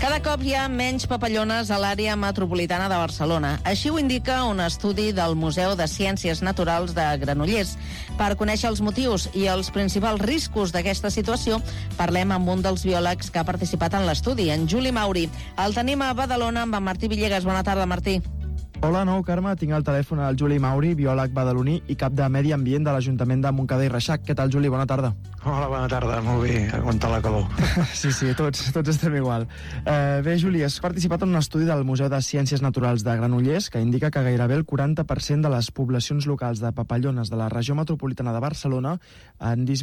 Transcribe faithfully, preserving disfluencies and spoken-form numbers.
Cada cop hi ha menys papallones a l'àrea metropolitana de Barcelona. Així ho indica un estudi del Museu de Ciències Naturals de Granollers. Per conèixer els motius i els principals riscos d'aquesta situació, parlem amb un dels biòlegs que ha participat en l'estudi, en Juli Mauri. El tenim a Badalona amb en Martí Villegas. Bona tarda, Martí. Hola, nou, Carme. Tinc al telèfon el Juli Mauri, biòleg badaloní i cap de Medi Ambient de l'Ajuntament de Montcada i Reixac. Què tal, Juli? Bona tarda. Hola, bona tarda. Molt bé, aguantar la calor. Sí, sí, tots, tots estem igual. Eh, bé, Juli, has participat en un estudi del Museu de Ciències Naturals de Granollers que indica que gairebé el quaranta per cent de les poblacions locals de papallones de la regió metropolitana de Barcelona han, dis